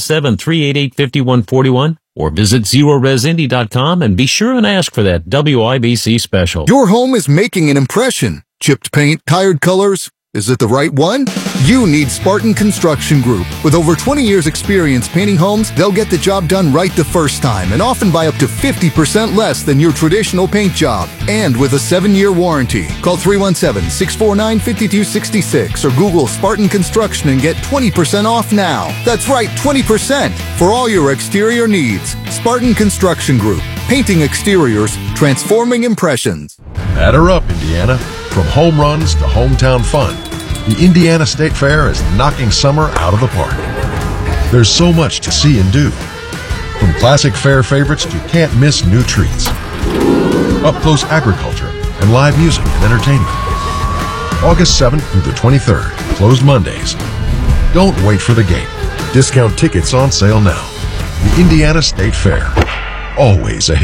Speaker 14: 317-388-5141 or visit ZerorezIndy.com and be sure and ask for that WIBC special.
Speaker 16: Your home is making an impression. Chipped paint, tired colors. Is it the right one? You need Spartan Construction Group. With over 20 years experience painting homes, they'll get the job done right the first time and often by up to 50% less than your traditional paint job. And with a 7-year warranty. Call 317-649-5266 or Google Spartan Construction and get 20% off now. That's right, 20% for all your exterior needs. Spartan Construction Group. Painting exteriors, transforming impressions.
Speaker 17: Batter up, Indiana. From home runs to hometown fun, the Indiana State Fair is knocking summer out of the park. There's so much to see and do. From classic fair favorites to can't-miss new treats. Up-close agriculture and live music and entertainment. August 7th through the 23rd, closed Mondays. Don't wait for the game. Discount tickets on sale now. The Indiana State Fair. Always a hit.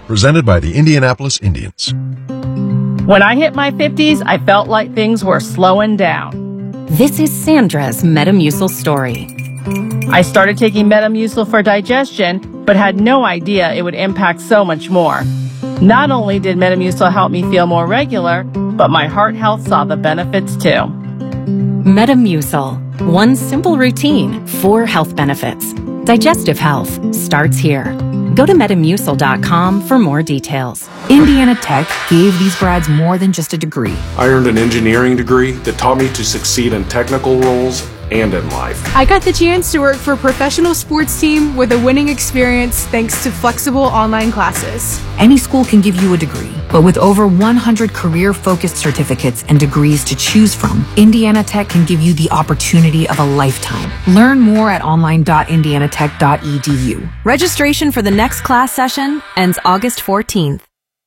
Speaker 17: Presented by the Indianapolis Indians.
Speaker 3: When I hit my 50s, I felt like things were slowing down.
Speaker 4: This is Sandra's Metamucil story.
Speaker 3: I started taking Metamucil for digestion, but had no idea it would impact so much more. Not only did Metamucil help me feel more regular, but my heart health saw the benefits too.
Speaker 4: Metamucil. One simple routine, 4 health benefits. Digestive health starts here. Go to Metamucil.com for more details.
Speaker 15: Indiana Tech gave these grads more than just a degree.
Speaker 18: I earned an engineering degree that taught me to succeed in technical roles and in life.
Speaker 19: I got the chance to work for a professional sports team with a winning experience thanks to flexible online classes.
Speaker 15: Any school can give you a degree, but with over 100 career-focused certificates and degrees to choose from, Indiana Tech can give you the opportunity of a lifetime. Learn more at online.indianatech.edu.
Speaker 4: Registration for the next class session ends August 14th.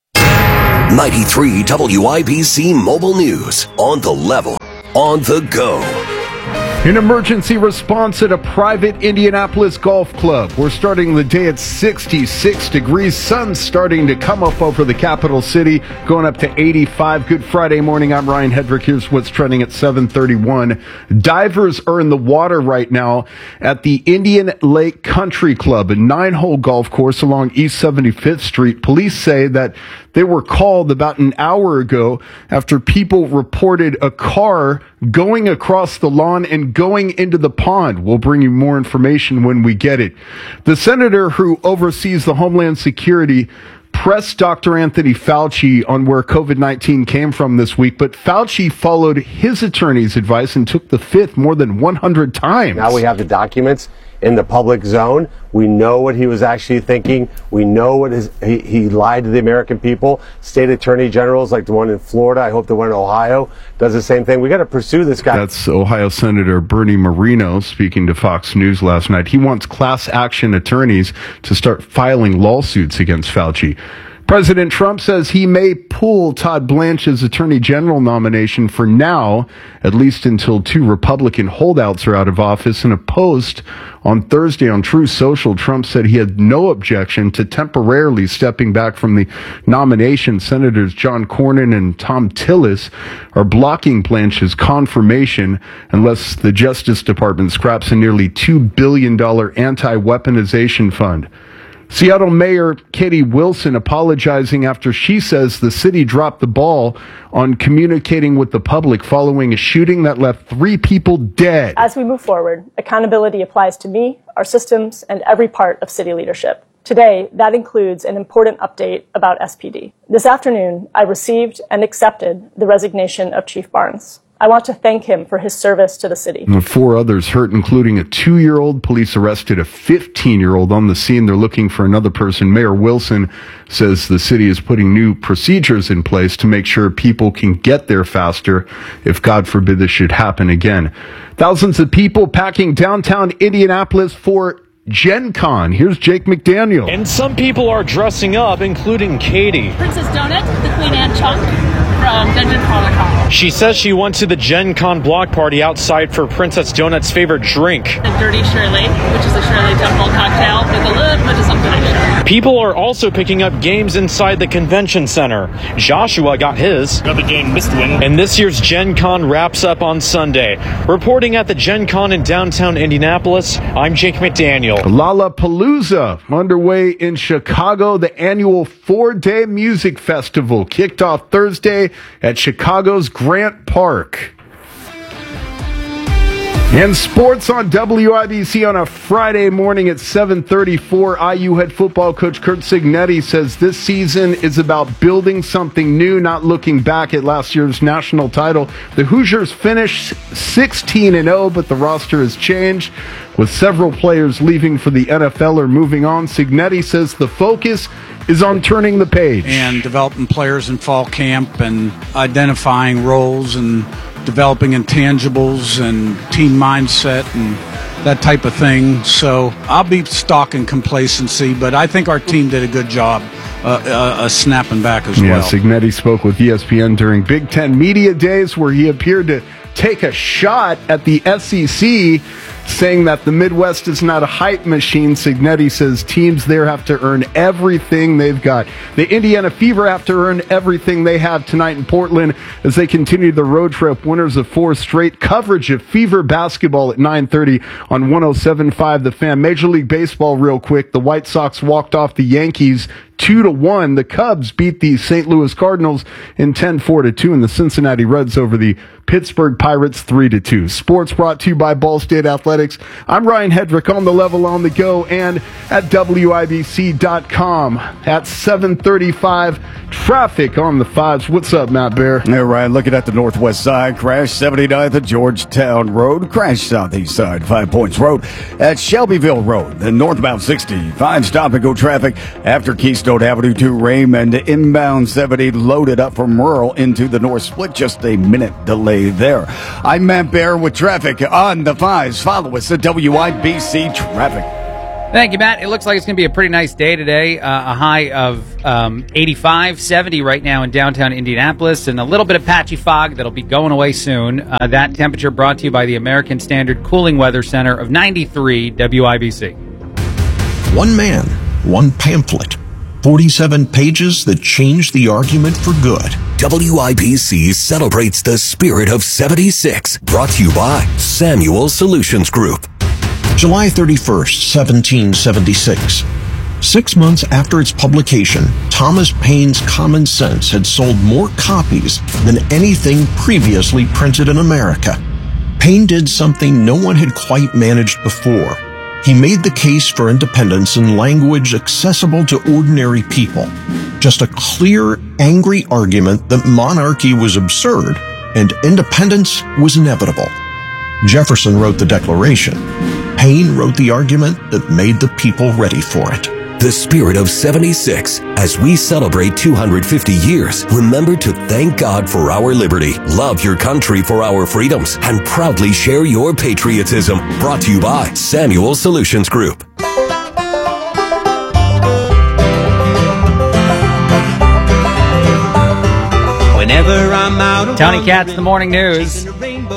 Speaker 20: 93 WIBC Mobile News. On the level. On the go.
Speaker 21: An emergency response at a private Indianapolis golf club. We're starting the day at 66 degrees. Sun's starting to come up over the capital city, going up to 85. Good Friday morning. I'm Ryan Hedrick. Here's what's trending at 7:31. Divers are in the water right now at the Indian Lake Country Club, a 9-hole golf course along East 75th Street. Police say that they were called about an hour ago after people reported a car going across the lawn and going into the pond. We'll bring you more information when we get it. The senator who oversees the Homeland Security pressed Dr. Anthony Fauci on where COVID-19 came from this week, but Fauci followed his attorney's advice and took the fifth more than 100 times.
Speaker 22: Now we have the documents in the public zone. We know what he was actually thinking. We know what he lied to the American people. State attorney generals like the one in Florida, I hope the one in Ohio does the same thing. We got to pursue this guy.
Speaker 21: That's Ohio Senator Bernie Moreno speaking to Fox News last night. He wants class action attorneys to start filing lawsuits against Fauci. President Trump says he may pull Todd Blanche's Attorney General nomination for now, at least until 2 Republican holdouts are out of office. In a post on Thursday on Truth Social, Trump said he had no objection to temporarily stepping back from the nomination. Senators John Cornyn and Tom Tillis are blocking Blanche's confirmation unless the Justice Department scraps a nearly $2 billion anti-weaponization fund. Seattle Mayor Katie Wilson apologizing after she says the city dropped the ball on communicating with the public following a shooting that left 3 people dead.
Speaker 29: As we move forward, accountability applies to me, our systems, and every part of city leadership. Today, that includes an important update about SPD. This afternoon, I received and accepted the resignation of Chief Barnes. I want to thank him for his service to the city.
Speaker 21: 4 others hurt, including a 2-year-old. Police arrested a 15-year-old on the scene. They're looking for another person. Mayor Wilson says the city is putting new procedures in place to make sure people can get there faster if, God forbid, this should happen again. Thousands of people packing downtown Indianapolis for Gen Con. Here's Jake McDaniel.
Speaker 30: And some people are dressing up, including Katie.
Speaker 31: Princess Donut, the Queen Anne chunk from Dungeon Protocol.
Speaker 30: She says she went to the Gen Con block party outside for Princess Donut's favorite drink.
Speaker 31: The Dirty Shirley, which is a Shirley Temple cocktail with a little bit of something extra.
Speaker 30: People are also picking up games inside the convention center. Joshua got his.
Speaker 31: Got the game Mistwin.
Speaker 30: And this year's Gen Con wraps up on Sunday. Reporting at the Gen Con in downtown Indianapolis, I'm Jake McDaniel.
Speaker 21: Lollapalooza underway in Chicago. The annual 4-day music festival kicked off Thursday at Chicago's Grant Park. And sports on WIBC on a Friday morning at 7:34. IU head football coach Curt Cignetti says this season is about building something new, not looking back at last year's national title. The Hoosiers finished 16-0, but the roster has changed, with several players leaving for the NFL or moving on. Cignetti says the focus is on turning the page.
Speaker 32: And developing players in fall camp and identifying roles and developing intangibles and team mindset and that type of thing. So I'll be stalking complacency, but I think our team did a good job snapping back as well.
Speaker 21: Cignetti spoke with ESPN during Big Ten Media Days, where he appeared to take a shot at the SEC, saying that the Midwest is not a hype machine. Cignetti says teams there have to earn everything they've got. The Indiana Fever have to earn everything they have tonight in Portland as they continue the road trip. Winners of 4 straight. Coverage of Fever basketball at 9:30 on 107.5 The Fan. Major League Baseball real quick. The White Sox walked off the Yankees 2-1. The Cubs beat the St. Louis Cardinals in 10-4-2, and the Cincinnati Reds over the Pittsburgh Pirates 3-2. Sports brought to you by Ball State Athletics. I'm Ryan Hedrick on the level, on the go, and at WIBC.com. At 7:35, traffic on the 5s. What's up, Matt Bear?
Speaker 2: All right, looking at the northwest side, crash 79th at Georgetown Road, crash southeast side, 5 Points Road at Shelbyville Road, then northbound 65, stop and go traffic after Keystone Avenue to Raymond, inbound 70 loaded up from rural into the north split, just a minute delay there. I'm Matt Bear with traffic on the 5s. Follow us at WIBC Traffic.
Speaker 1: Thank you, Matt. It looks like it's going to be a pretty nice day today. A high of 85, 70 right now in downtown Indianapolis, and a little bit of patchy fog that'll be going away soon. That temperature brought to you by the American Standard Cooling Weather Center of 93 WIBC.
Speaker 5: One man, one pamphlet. 47 pages that changed the argument for good.
Speaker 20: WIBC celebrates the spirit of 76. Brought to you by Samuel Solutions Group.
Speaker 5: July 31st, 1776. 6 months after its publication, Thomas Paine's Common Sense had sold more copies than anything previously printed in America. Paine did something no one had quite managed before. He made the case for independence in language accessible to ordinary people. Just a clear, angry argument that monarchy was absurd and independence was inevitable. Jefferson wrote the Declaration. Paine wrote the argument that made the people ready for it.
Speaker 20: The spirit of 76. As we celebrate 250 years, remember to thank God for our liberty, love your country for our freedoms, and proudly share your patriotism. Brought to you by Samuel Solutions Group.
Speaker 1: Whenever I'm out, Tony Katz, The Morning News.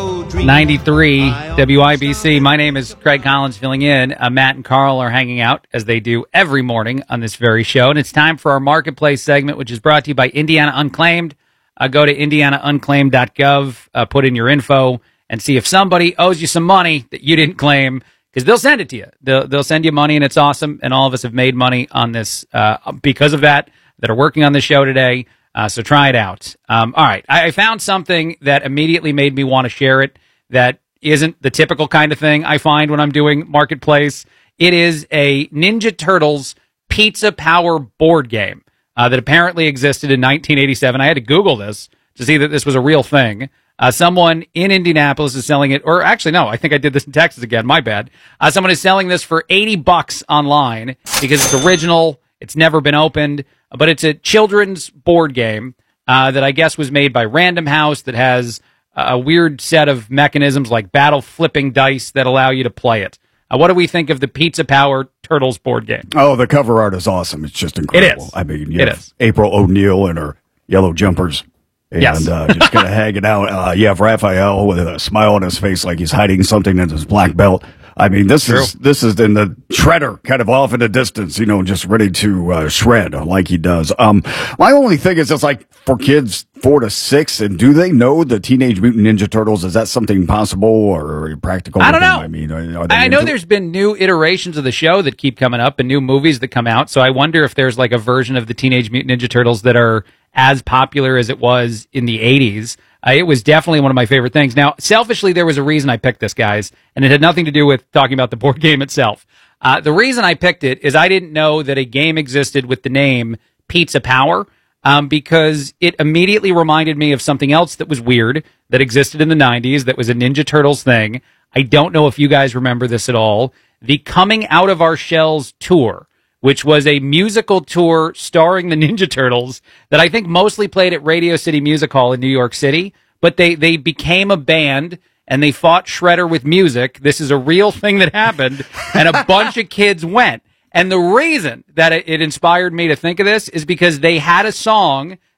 Speaker 1: 93 WIBC. My name is Craig Collins filling in. Matt and Carl are hanging out as they do every morning on this very show. And it's time for our Marketplace segment, which is brought to you by Indiana Unclaimed. Go to indianaunclaimed.gov, put in your info, and see if somebody owes you some money that you didn't claim, because they'll send it to you. They'll send you money, and it's awesome. And all of us have made money on this because of that are working on the show today. So try it out. All right. I found something that immediately made me want to share it that isn't the typical kind of thing I find when I'm doing Marketplace. It is a Ninja Turtles Pizza Power board game that apparently existed in 1987. I had to Google this to see that this was a real thing. Someone in Indianapolis is selling it, or actually, no, I think I did this in Texas again. My bad. Someone is selling this for $80 online because it's original. It's never been opened, but it's a children's board game that I guess was made by Random House that has a weird set of mechanisms like battle flipping dice that allow you to play it. What do we think of the Pizza Power Turtles board game?
Speaker 2: Oh, the cover art is awesome. It's just incredible.
Speaker 1: It is.
Speaker 2: I mean, you have April O'Neil in her yellow jumpers. And
Speaker 1: yes.
Speaker 2: Just kind of hanging out. You have Raphael with a smile on his face like he's hiding something in his black belt. I mean, this is in the shredder, kind of off in the distance, just ready to shred like he does. My only thing is, it's like for kids 4 to 6, and do they know the Teenage Mutant Ninja Turtles? Is that something possible or practical?
Speaker 1: I don't know.
Speaker 2: I mean,
Speaker 1: I know there's been new iterations of the show that keep coming up and new movies that come out. So I wonder if there's like a version of the Teenage Mutant Ninja Turtles that are as popular as it was in the 80s. It was definitely one of my favorite things. Now, selfishly, there was a reason I picked this, guys, and it had nothing to do with talking about the board game itself. The reason I picked it is I didn't know that a game existed with the name Pizza Power, because it immediately reminded me of something else that was weird that existed in the 90s that was a Ninja Turtles thing. I don't know if you guys remember this at all. The Coming Out of Our Shells tour, which was a musical tour starring the Ninja Turtles that I think mostly played at Radio City Music Hall in New York City. But they became a band, and they fought Shredder with music. This is a real thing that happened, and a bunch of kids went. And the reason that it inspired me to think of this is because they had a song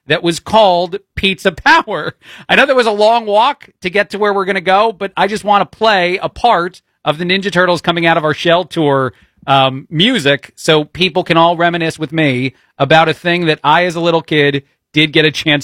Speaker 1: that was called Pizza Power. I know there was a long walk to get to where we're going to go, but I just want to play a part of the Ninja Turtles coming out of our Shell Tour music so people can all reminisce with me about a thing that I, as a little kid, did get a chance